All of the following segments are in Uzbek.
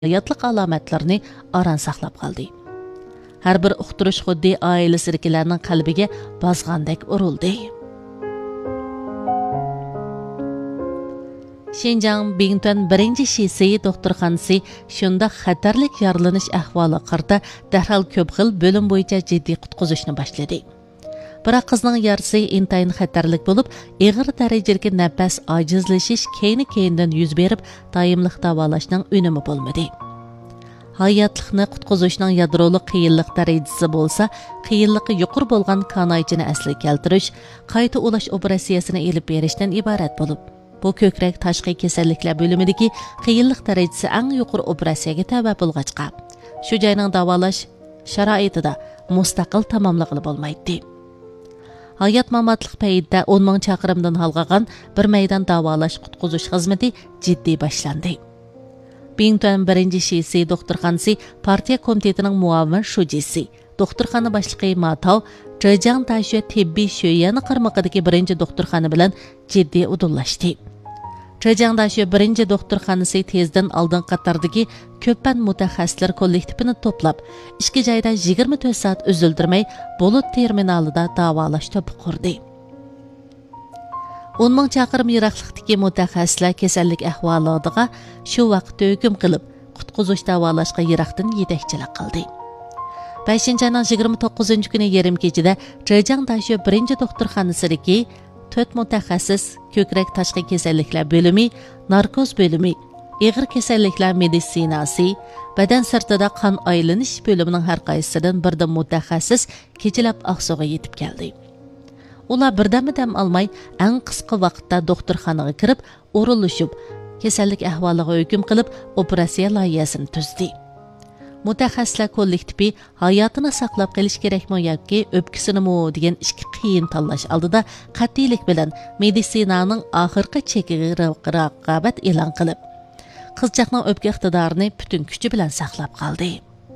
hayotlik alomatlarini aran saqlab qoldi. Har bir uqtirish xuddi oilasidagilarning qalbiga bosgandek urildi. Şinjan Bingtuan 1-Shisi doktorxonasi shundaq xatarlik yaralanish ahvoli qarta darhol ko'p xil bo'lim bo'yicha jiddiy qutqizishni boshladi. Biroq qizning yarasi intayin xatarlik bo'lib, og'ir darajadagi nafas ojizlashish keyin-keyindan yuz berib, doimlik davolashning unumi bo'lmadi. Hayotlikni qutqizishning yadroliq qiyinlik darajasi bo'lsa, qiyinligi yuqori bo'lgan kanaychini asli keltirish, qayta ulash operatsiyasini elib berishdan iborat bo'lib, bu ko'krak tashqi kasalliklar bo'limidagi qiyinlik darajasi eng yuqori operatsiyaga tavba bo'lg'achqa, shu joyning davolash sharoitida mustaqil tamomlag'ili bo'lmaydi. Hayot mamatlik paytida 10 ming chaqirimdan halqagan bir maydon davolash qutqizish xizmati jiddiy boshlandi. Bingtuan 1-Shisi doktorxonasi partiya komitetining muavin shujisi, doktorxona boshlig'i Matao Zhejiang Daxue tibbiy sho'yani qarmog'idagi birinchi doktorxona bilan jiddiy udulashdi. Zhejiang Daxue birinchi doktorxonasi tezdan oldin qatardagi ko'ppan mutaxassislar kollektivini to'plab, ishki joyda 24 soat uzildirmay bulut terminalida davolash to'pi qurdi. 10 ming chaqirim yiroqlikdagi mutaxassislar kasallik ahvolida shu vaqtda hukm qilib, qutqizish davolashga yiroqdan yetakchilik qildi. 5-ayning 29-kuni yarim kechida Zhejiang Daxue birinchi doktorxonasidagi 4 mutaxassis ko'krak tashqi kasalliklar bo'limi, narkoz bo'limi, og'ir kasalliklar meditsinasi, badan sirtida qon aylanish bo'limining har qaysisidan birdan mutaxassis kechalab Oqsuga yetib keldi. Ular birdam olmay eng qisqa vaqtda doktorxonaga kirib, o'rinlashib, kasallik ahvoliga hukm qilib, operatsiya loyihasini tuzdi. Mutaxassislar kollektivi hayotini saqlab qolish kerakmi yoki o'pkisinimi degan ikki qiyin tanlash oldida qat'iylik bilan meditsinaning oxirgi chekiga raqobat e'lon qilib, qizchaqning o'pka iqtidorini butun kuchi bilan saqlab qoldi.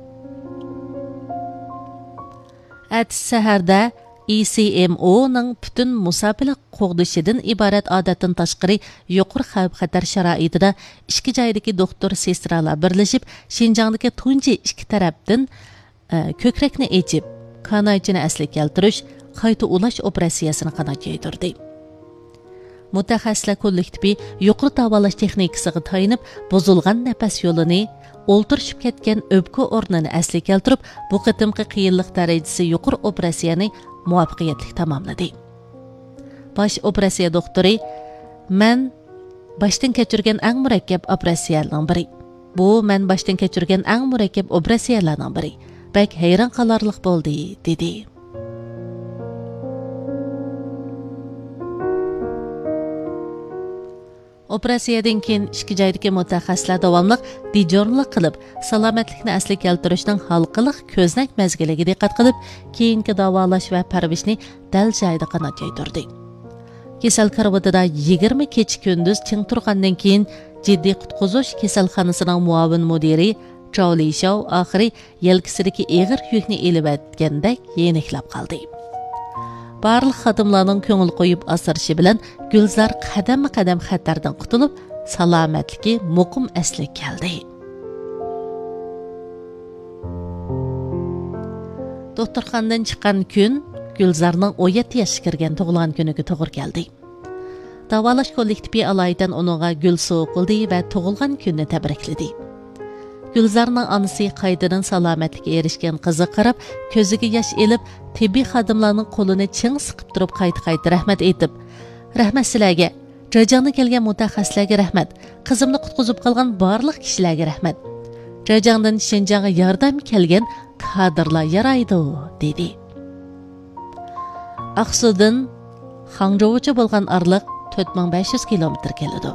Ertasi saharda ECMO-ning butun musofirlik qo'g'dishidan iborat odatdan tashqari yuqori xavf-xatar sharoitida ikki joydagi doktor-sestralar birlashib, Shinjongdagi tunji ikki tarafdan ko'krakni echib, kanaychini asli keltirish, qayta ulash operatsiyasini qanot yoydirdi. Mutaxassislar kollektivi yuqori davolash texnikasiga tayinib, buzilgan nafas yo'lini, o'ltirishib ketgan o'pka o'rnini asli keltirib, bu qitimqi qiyinlik darajasi yuqori operatsiyani muvaffaqiyatli tamomladi. Bosh operatsiya doktori, "Men boshdan kechirgan eng murakkab operatsiyalarning biri. Bu men boshdan kechirgan eng murakkab operatsiyalarning biri. Bak hayron qolarlik bo'ldi", dedi. Operatsiyadan keyin ikki joydagi mutaxassislar davomli dijorlik qilib, salomatlikni asli keltirishning halqiliq ko'znak mazgiliga diqqat qilib, keyingi davolash va parvishni dal joyda qanot yoydirdi. Kasal karavotida 20 kecha kunduz ching turgandan keyin jiddiy qutqizish kasalxonasining muavin mudiri Zhao Lishao oxiri yelkisidagi og'ir yukni elib o'tgandek yeniklab qoldi. Barliq xodimlarning ko'ngil qo'yib asirishi bilan Gulzar qadam-qadam xatardan qutulib, salomatligi muqim asli keldi. Doktorxonadan chiqqan kun Gulzarning 17 yoshga kirgan tug'ilgan kuniga to'g'ri keldi. Davolash kollektivi alaydan uningga gul sovg'a qildi va tug'ilgan kunni tabrikladi. Gulzarning onasi qaytadan salomatlikka erishgan qizi qarab, ko'ziga yosh elib, tibbiy xodimlarning qo'lini ching siqib turib qayta rahmat aytib, "Rahmat sizlarga, Zhejiangdan kelgan mutaxassislarga rahmat, qizimni qutqizib qolgan barliq kishilarga rahmat. Zhejiangdan Shinjongga yordam kelgan kadrlar yaraydi", dedi. Aqsudan Hangzhouga bo'lgan orliq 4500 kilometr keladi.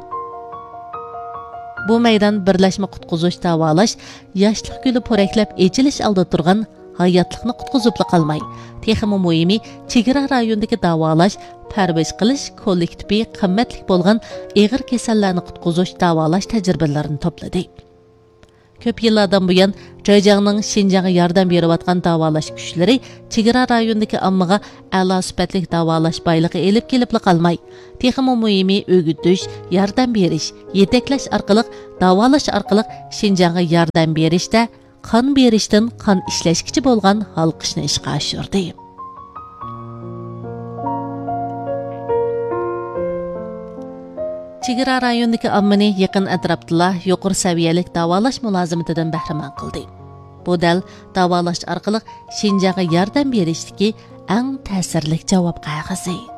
Bu maydon birlashma qutqizish davolash, yoshlik guli po'raklab echilish oldi turgan hayotlikni qutqizib qolmay, texmi muhimi chegara rayonidagi davolash, parvish qilish kollektivi qimmatli bo'lgan og'ir kasallarni qutqizish davolash tajribalarini to'pladi. Ko'p yillardan buyon Zhejiangning Xinjiangga yordam berayotgan davolash kuchlari chegara rayonidagi ommaga a'lo sifatli davolash boyligi elib kelib qolmay, texmo muhimi o'gitish, yordam berish, yetaklash orqali davolash orqali Xinjiangga yordam berishda qon berishdan qon ishlashkichi bo'lgan halqishni ishga oshirdi. Chegara rayonidagi ommani yaqin atrofda yuqori saviyalik davolash mulozimatidan bahramand qildi. Bu dal davolash orqali Xinjiangga yordam berishdagi eng ta'sirli javob qog'ozi.